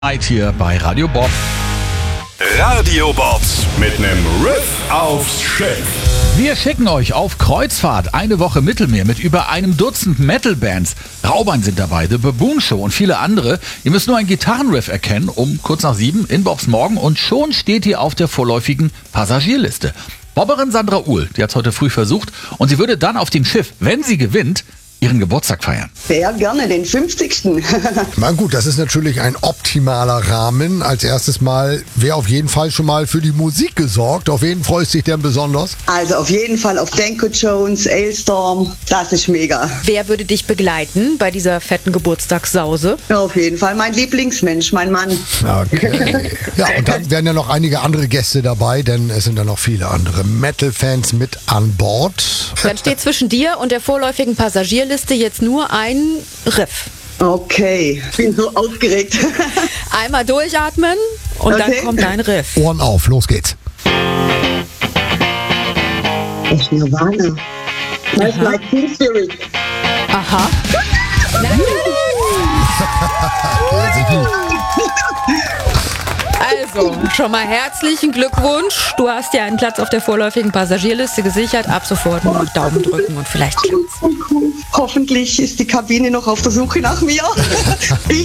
Hier bei Radio Bob. Radio Bobs mit nem Riff aufs Schiff. Wir schicken euch auf Kreuzfahrt. Eine Woche Mittelmeer mit über einem Dutzend Metal-Bands. Raubein sind dabei, The Baboon Show und viele andere. Ihr müsst nur ein Gitarrenriff erkennen, um kurz nach 7 in Bobs Morgen und schon steht ihr auf der vorläufigen Passagierliste. Bobberin Sandra Uhl, die hat es heute früh versucht und sie würde dann auf dem Schiff, wenn sie gewinnt, ihren Geburtstag feiern. Sehr gerne, den 50. Na gut, das ist natürlich ein optimaler Rahmen. Als erstes Mal, wer auf jeden Fall schon mal für die Musik gesorgt? Auf wen freust du dich denn besonders? Also auf jeden Fall auf Danko Jones, Ailstorm, das ist mega. Wer würde dich begleiten bei dieser fetten Geburtstagssause? Ja, auf jeden Fall mein Lieblingsmensch, mein Mann. Okay. Ja, und dann werden ja noch einige andere Gäste dabei, denn es sind ja noch viele andere Metal-Fans mit an Bord. Dann steht zwischen dir und der vorläufigen Passagierliste jetzt nur ein Riff. Okay, bin so aufgeregt. Einmal durchatmen und Okay. dann kommt dein Riff. Ohren auf, los geht's. Echt Nirvana. Nice like Teen Spirit. Aha. Also, schon mal herzlichen Glückwunsch. Du hast dir einen Platz auf der vorläufigen Passagierliste gesichert. Ab sofort nur noch Daumen drücken und vielleicht klappt's. Hoffentlich ist die Kabine noch auf der Suche nach mir.